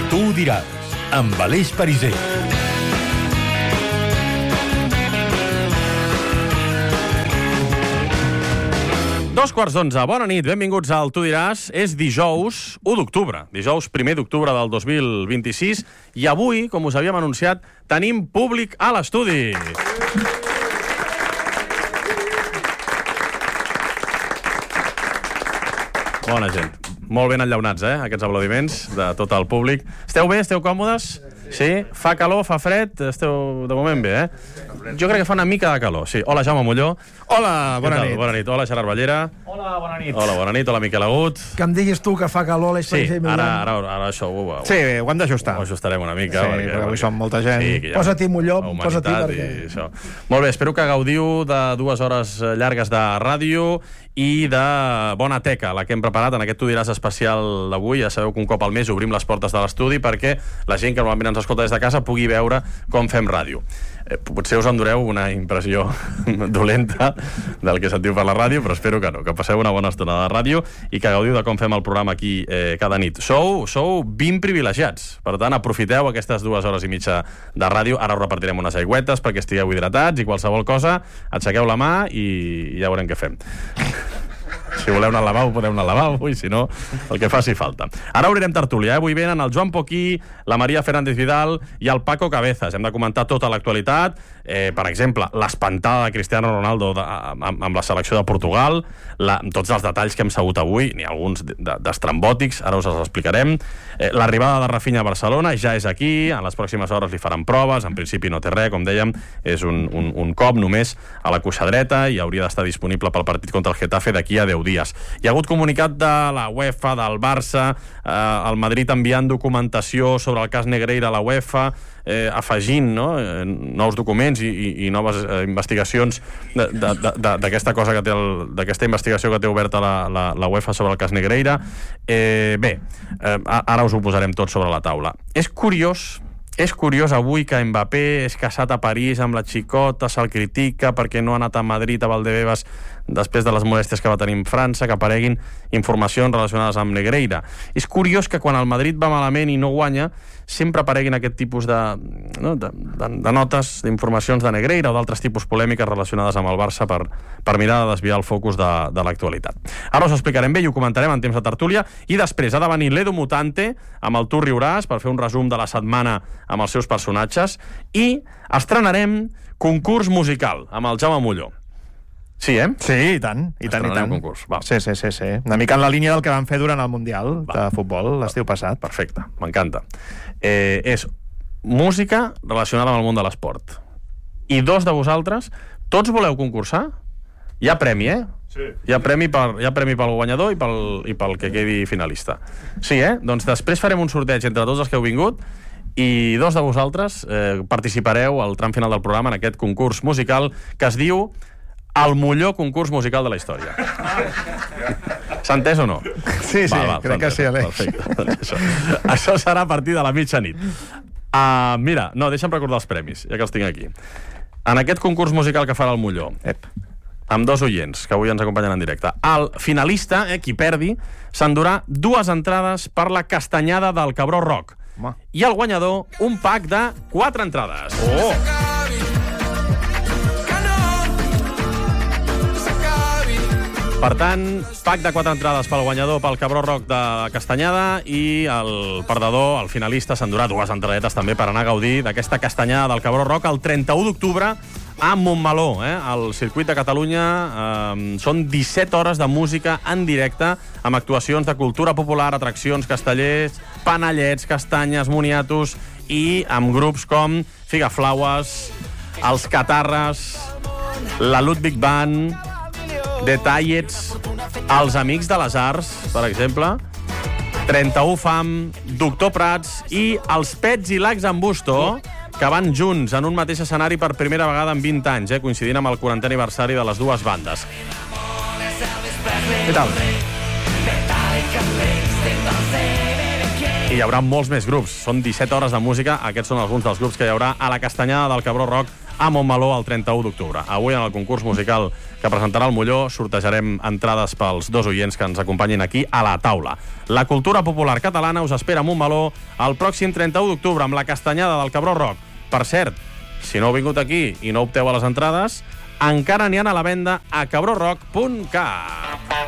Tu diràs, amb Aleix Pariser. Dos quarts d'11. Bona nit, benvinguts al Tu diràs. És dijous 1 d'octubre, dijous 1 d'octubre del 2026, i avui, com us havíem anunciat, tenim públic a l'estudi. Bona gent. Molt ben enllaunats, aquests aplaudiments de tot el públic. Esteu bé? Esteu còmodes? Sí? Fa calor, fa fred? Esteu de moment bé, Jo crec que fa una mica de calor, sí. Hola, Jaume Molló. Hola, bona nit. Bona nit. Hola, Gerard Ballera. Hola, bona nit. Hola, bona nit. Hola, Miquel Agut. Que em diguis tu que fa calor, Aleix Sí, Pariser. ara això ho Sí, ho hem d'ajustar. ajustarem una mica. Sí, perquè avui som molta gent. Sí, Posa-t'hi, Molló, la posa-t'hi, humanitat perquè... i això. Molt bé, espero que gaudiu de 2 hores llargues de ràdio i de bona teca, la que hem preparat en aquest Tu diràs especial d'avui. Ja sabeu que un cop al mes obrim les portes de l'estudi perquè la gent que normalment ens escolta des de casa pugui veure com fem ràdio. Potser us endureu una impressió dolenta del que sentiu per la ràdio, però espero que no, que passeu una bona estona de ràdio i que gaudiu de com fem el programa aquí cada nit. Sou 20 privilegiats, per tant, aprofiteu aquestes 2 hores i mitja de ràdio. Ara us repartirem unes aigüetes perquè estigueu hidratats i qualsevol cosa, aixequeu la mà i ja veurem què fem. Si voleu anar al lavabo, podeu anar al lavabo, i si no, el que faci falta. Ara obrirem tertúlia, Avui venen el Joan Poquí, la Maria Fernández Vidal i el Paco Cabezas. Hem de comentar tota l'actualitat, per exemple, l'espantada de Cristiano Ronaldo amb la selecció de Portugal, tots els detalls que hem sabut avui, n'hi ha alguns destrambòtics, ara us els explicarem. L'arribada de Rafinha a Barcelona ja és aquí, en les pròximes hores li faran proves, en principi no té res, com dèiem, és un cop només a la cuixa dreta i hauria d'estar disponible pel partit contra el Getafe d'aquí a 10 dies. Hi ha hagut comunicat de la UEFA, del Barça, el Madrid enviant documentació sobre el cas Negreira a la UEFA, afegint nous documents i noves investigacions d'aquesta cosa que té d'aquesta investigació que té oberta la UEFA sobre el cas Negreira. Ara us ho posarem tot sobre la taula. És curiós avui que Mbappé és casat a París amb la xicota, se'l critica perquè no ha anat a Madrid, a Valdebebas, després de les molèsties que va tenir en França, que apareguin informacions relacionades amb Negreira. És curiós que quan el Madrid va malament i no guanya, sempre apareguin aquest tipus de notes, d'informacions de Negreira o d'altres tipus polèmiques relacionades amb el Barça per mirar de desviar el focus de l'actualitat. Ara us explicarem bé i ho comentarem en temps de tertúlia, i després ha de venir l'Edu Mutante amb el Tu riuràs per fer un resum de la setmana amb els seus personatges, i estrenarem concurs musical amb el Jaume Molló. Sí, Sí, i tant, i tant. Concurs. Sí. Una mica en la línia del que vam fer durant el Mundial de futbol l'estiu passat. Perfecte, m'encanta. És música relacionada amb el món de l'esport. I 2 de vosaltres, tots voleu concursar? Hi ha premi, Sí. Hi ha premi pel guanyador i pel que quedi finalista. Sí, Doncs després farem un sorteig entre tots els que heu vingut i 2 de vosaltres participareu al tram final del programa en aquest concurs musical que es diu el millor concurs musical de la història. S'ha entès o no? Sí, crec que sí, Aleix. Perfecte. Això serà a partir de la mitjanit. Mira, deixa'm recordar els premis, ja que els tinc aquí. En aquest concurs musical que farà el Molló, amb 2 oients que avui ens acompanyen en directe, el finalista, qui perdi, s'endurà 2 entrades per la castanyada del Cabró Rock. I el guanyador, un pack de 4 entrades. Per tant, pack de 4 entrades pel guanyador pel Cabró Rock de Castanyada, i el perdedor, el finalista, s'endurà 2 entradetes també per anar a gaudir d'aquesta castanyada del Cabró Rock el 31 d'octubre a Montmeló, al circuit de Catalunya. Són 17 hores de música en directe, amb actuacions de cultura popular, atraccions, castellers, panellets, castanyes, moniatos, i amb grups com Figaflaues, els Catarres, la Ludwig Band, The Tallets, els Amics de les Arts, per exemple, 31 Fam, Doctor Prats i els Pets i l'Axambusto, que van junts en un mateix escenari per primera vegada en 20 anys, coincidint amb el 40è aniversari de les dues bandes. Què tal? I hi haurà molts més grups. Són 17 hores de música. Aquests són alguns dels grups que hi haurà a la Castanyada del Cabró Rock a Montmeló el 31 d'octubre. Avui, en el concurs musical que presentarà el Molló, sortejarem entrades pels 2 oients que ens acompanyin aquí a la taula. La cultura popular catalana us espera a Montmeló el pròxim 31 d'octubre amb la castanyada del Cabró Rock. Per cert, si no heu vingut aquí i no opteu a les entrades, encara n'hi ha a la venda a cabrorock.cat.